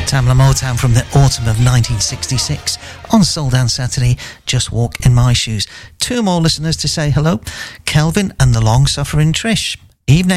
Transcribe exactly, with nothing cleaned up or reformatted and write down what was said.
Tamla Motown from the autumn of nineteen sixty-six on Soul Dance Saturday, Just Walk in My Shoes. Two more listeners to say hello, Kelvin and the long-suffering Trish. Evening.